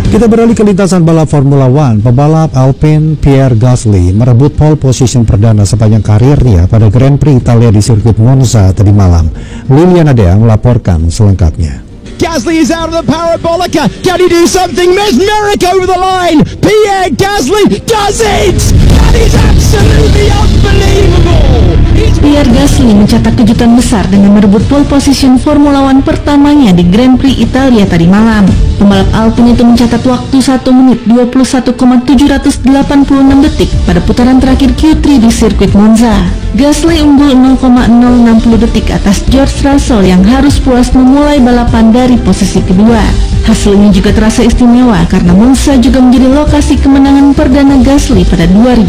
Kita beralih ke lintasan balap Formula One. Pebalap Alpine Pierre Gasly merebut pole position perdana sepanjang karirnya pada Grand Prix Italia di sirkuit Monza tadi malam. Liliana Dea melaporkan selengkapnya. Gasly is out of the parabolica. Can he do something mesmeric over the line? Pierre Gasly does it! That is absolutely unbelievable! Pierre Gasly mencetak kejutan besar dengan merebut pole position Formula One pertamanya di Grand Prix Italia tadi malam. Pembalap Alpine itu mencatat waktu 1 menit 21,786 detik pada putaran terakhir Q3 di sirkuit Monza. Gasly unggul 0,060 detik atas George Russell yang harus puas memulai balapan dari posisi kedua. Hasil ini juga terasa istimewa karena Monza juga menjadi lokasi kemenangan perdana Gasly pada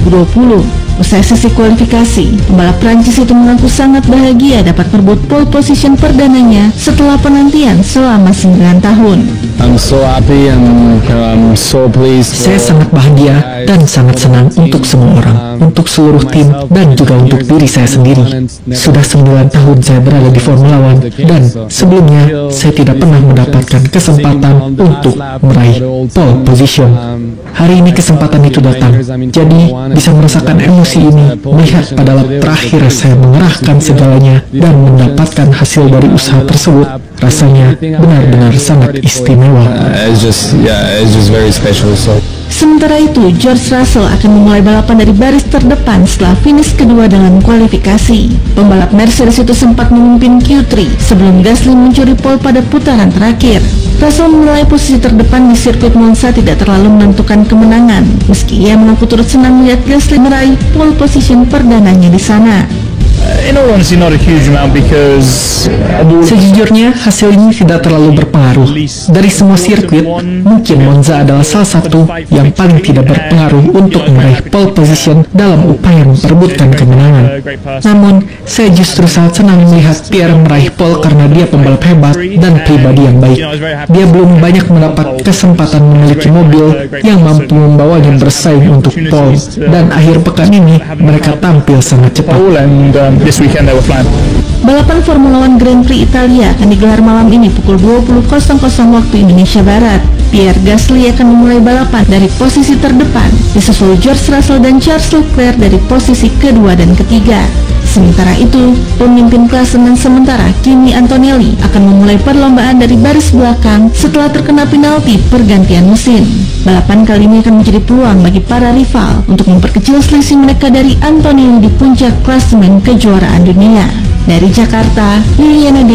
2020. Usai sesi kualifikasi, pembalap Prancis itu mengaku sangat bahagia dapat merebut pole position perdananya setelah penantian selama 9 tahun. I'm so happy and I'm so pleased. Saya sangat bahagia dan sangat senang untuk semua orang, untuk seluruh tim dan juga untuk diri saya sendiri. Sudah 9 tahun saya berada di Formula One dan sebelumnya saya tidak pernah mendapatkan kesempatan untuk meraih pole position. Hari ini kesempatan itu datang, jadi bisa merasakan emosi ini, melihat pada lap terakhir saya mengerahkan segalanya dan mendapatkan hasil dari usaha tersebut. Rasanya benar-benar sangat istimewa. It's just very special. Sementara itu, George Russell akan memulai balapan dari baris terdepan setelah finish kedua dalam kualifikasi. Pembalap Mercedes itu sempat memimpin Q3 sebelum Gasly mencuri pole pada putaran terakhir. Russell menilai posisi terdepan di sirkuit Monza tidak terlalu menentukan kemenangan, meski ia mengaku turut senang melihat Gasly meraih pole position perdananya di sana. In all honesty, not a huge amount because Sejujurnya hasil ini tidak terlalu berpengaruh. Dari semua sirkuit, mungkin Monza adalah salah satu yang paling tidak berpengaruh untuk meraih pole position dalam upaya memperebutkan kemenangan. Namun, saya justru sangat senang melihat Pierre meraih pole karena dia pembalap hebat dan pribadi yang baik. Dia belum banyak mendapat kesempatan memiliki mobil yang mampu membawanya bersaing untuk pole, dan akhir pekan ini mereka tampil sangat cepat. this weekend they were flying. Balapan Formula One Grand Prix Italia akan digelar malam ini pukul 20.00 waktu Indonesia Barat. Pierre Gasly akan memulai balapan dari posisi terdepan, disusul George Russell dan Charles Leclerc dari posisi kedua dan ketiga. Sementara itu, pemimpin klasemen sementara Kimi Antonelli akan memulai perlombaan dari baris belakang setelah terkena penalti pergantian mesin. Balapan kali ini akan menjadi peluang bagi para rival untuk memperkecil selisih mereka dari Antonelli di puncak klasemen kejuaraan dunia. Dari Jakarta, Liliana